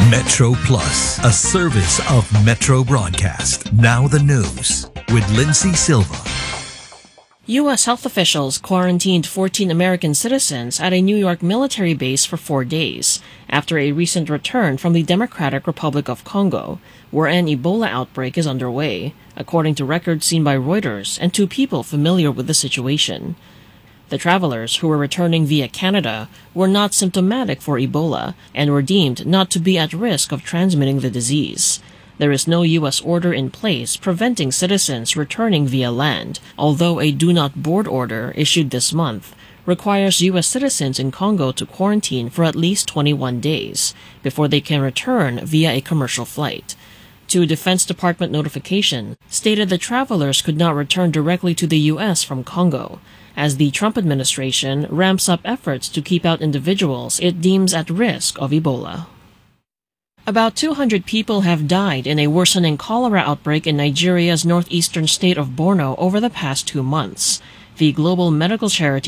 Metro Plus, a service of Metro Broadcast. Now the news with Lindsay Silva. U.S. health officials quarantined 14 American citizens at a New York military base for 4 days after a recent return from the Democratic Republic of Congo, where an Ebola outbreak is underway, according to records seen by Reuters and 2 people familiar with the situation. The travelers, who were returning via Canada, were not symptomatic for Ebola and were deemed not to be at risk of transmitting the disease. There is no U.S. order in place preventing citizens returning via land, although a do-not-board order issued this month requires U.S. citizens in Congo to quarantine for at least 21 days before they can return via a commercial flight. 2 Defense Department notification stated the travelers could not return directly to the U.S. from Congo, as the Trump administration ramps up efforts to keep out individuals it deems at risk of Ebola. About 200 people have died in a worsening cholera outbreak in Nigeria's northeastern state of Borno over the past 2 months. The global medical charity